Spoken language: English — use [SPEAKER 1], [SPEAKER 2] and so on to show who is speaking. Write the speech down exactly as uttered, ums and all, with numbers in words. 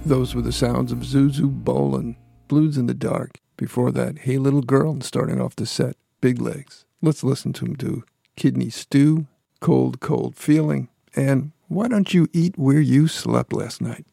[SPEAKER 1] Those were the sounds of Zuzu Bolin, Blues in the Dark. Before that, Hey Little Girl, and starting off the set, Big Legs. Let's listen to him do Kidney Stew, Cold, Cold Feeling, and Why Don't You Eat Where You Slept Last Night?